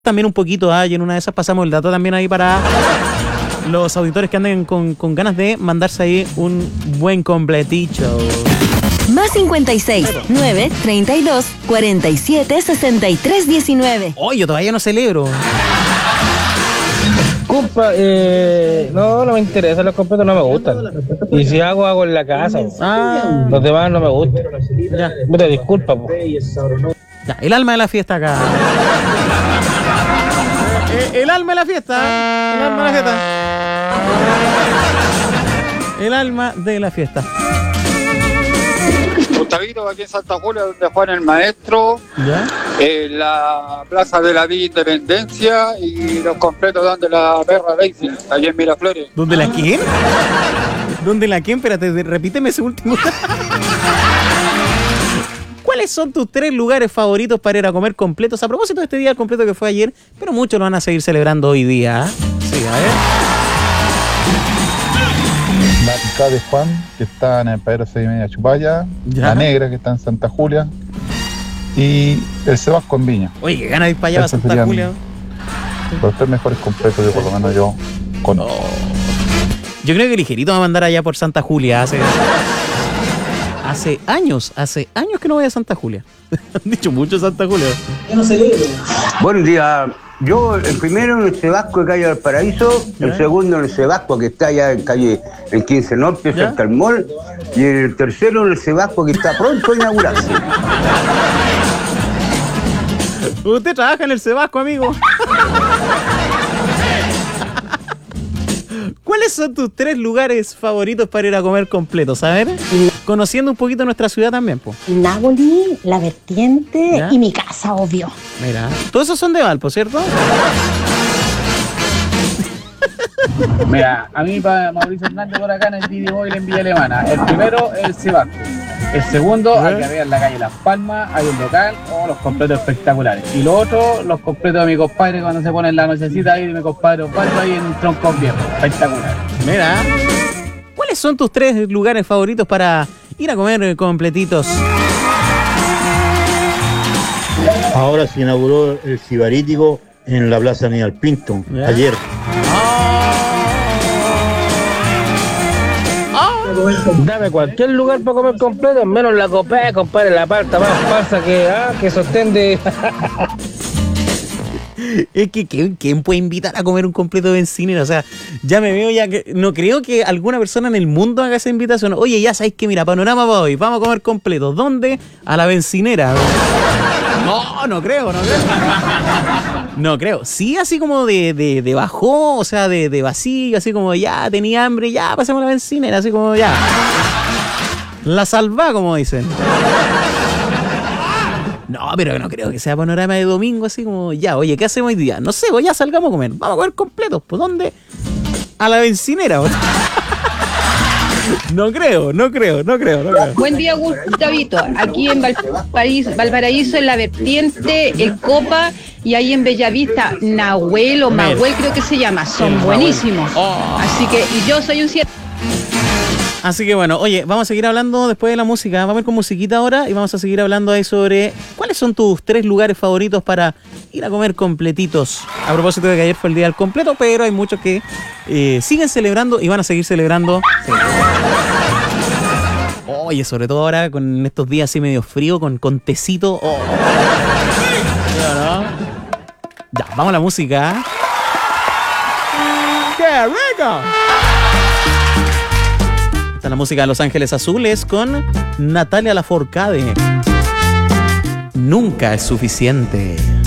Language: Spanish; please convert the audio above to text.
también un poquito, y en una de esas pasamos el dato también ahí para los auditores que anden con ganas de mandarse ahí un buen completito. Más 56 9 32 47 63 19. Oye, yo todavía no celebro. Compa, no me interesa, los completos no me gustan. Y si hago en la casa. Los demás no me gustan. Ya. Puta, disculpa, po. Ya, el alma de la fiesta acá. El alma de la fiesta. El alma de la fiesta. El alma de la fiesta. Gustavito, aquí en Santa Julia, donde Juan el Maestro, ¿Ya? la Plaza de la Villa Independencia y los completos donde la perra Daisy, allí en Miraflores. ¿Dónde la quién? ¿Dónde la quién? Espérate, repíteme ese último. ¿Cuáles son tus 3 lugares favoritos para ir a comer completos? A propósito de este día completo que fue ayer, pero muchos lo van a seguir celebrando hoy día. Sí, a ver. La Picada de Juan, que está en el Padero 6 y media Chupaya, Ya. La Negra, que está en Santa Julia, y el Cebasco en Viña. Oye, qué ganas de ir para allá, a Esos Santa serían Julia. Los 3 mejores completos que por lo menos yo conozco. Yo creo que ligerito me va a mandar allá por Santa Julia. Hace años que no voy a Santa Julia. Han dicho mucho Santa Julia. Buen día. Yo, el primero en el Cebasco de calle Valparaíso, el segundo en el Cebasco que está allá en calle el 15 Norte, ¿Ya? cerca al mall, y el tercero en el Cebasco que está pronto a inaugurarse. Usted trabaja en el Cebasco, amigo. ¿Cuáles son tus 3 lugares favoritos para ir a comer completos? A ver, conociendo un poquito nuestra ciudad también, po. Nápoles, La Vertiente ¿Ya? y mi casa, obvio. Mira, todos esos son de Valpo, ¿cierto? Mira, a mí para Mauricio Hernández por acá en el Didi Boy en Villa Alemana. El primero, el Cebasco. El segundo, aquí arriba en la calle Las Palmas, hay un local, los completos espectaculares. Y lo otro, los completos de mi compadre cuando se ponen la nochecita ahí de mi compadre Osvaldo ahí en Troncos Viejos. Espectacular. Mira. ¿Cuáles son tus 3 lugares favoritos para ir a comer completitos? Ahora se inauguró el Cibarítico en la Plaza Aníbal Pinto, ¿Ya? ayer. Dame cualquier lugar para comer completo, menos la copé, compadre, la parta más falsa que sostén de... Es que ¿quién puede invitar a comer un completo de bencinera? O sea, ya me veo ya que... No creo que alguna persona en el mundo haga esa invitación. Oye, ya sabéis que mira, panorama para hoy, vamos a comer completos. ¿Dónde? A la bencinera. No creo. No creo. Sí, así como de bajó, o sea, de vacío, así como ya tenía hambre, ya pasemos a la bencinera, así como ya. La salva, como dicen. No, pero no creo que sea panorama de domingo, así como ya, oye, ¿qué hacemos hoy día? No sé, pues ya salgamos a comer. Vamos a comer completos. ¿Por dónde? A la bencinera. No creo. Buen día, Gustavito. Aquí en Valparaíso, en La Vertiente, el Copa, y ahí en Bellavista, Nahuel o Mahuel creo que se llama. Son buenísimos. Así que, y yo soy un 7. Así que bueno, oye, vamos a seguir hablando después de la música. Vamos a ver con musiquita ahora y vamos a seguir hablando ahí sobre cuáles son tus 3 lugares favoritos para ir a comer completitos. A propósito de que ayer fue el día del completo, pero hay muchos que siguen celebrando y van a seguir celebrando. Sí. Oye, sobre todo ahora con estos días así medio frío, con tecito. Oh. ¿No? Ya, vamos a la música. ¡Qué rico! Esta es la música de Los Ángeles Azules con Natalia Lafourcade. Nunca es suficiente.